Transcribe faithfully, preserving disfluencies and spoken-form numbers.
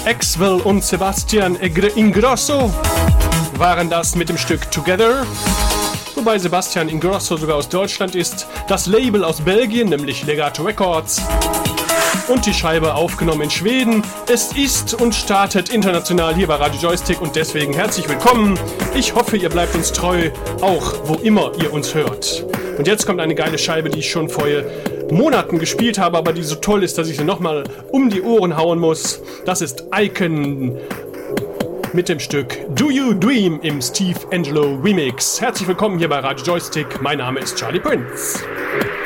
Axwell und Sebastian Ingrosso waren das mit dem Stück Together. Wobei Sebastian Ingrosso sogar aus Deutschland ist, das Label aus Belgien, nämlich Legato Records. Und die Scheibe aufgenommen in Schweden. Es ist und startet international hier bei Radio Joystick und deswegen herzlich willkommen. Ich hoffe, ihr bleibt uns treu, auch wo immer ihr uns hört. Und jetzt kommt eine geile Scheibe, die ich schon vor Monaten gespielt habe, aber die so toll ist, dass ich sie nochmal um die Ohren hauen muss. Das ist Icon mit dem Stück Do You Dream im Steve Angelo Remix. Herzlich willkommen hier bei Radio Joystick. Mein Name ist Charlie Prince.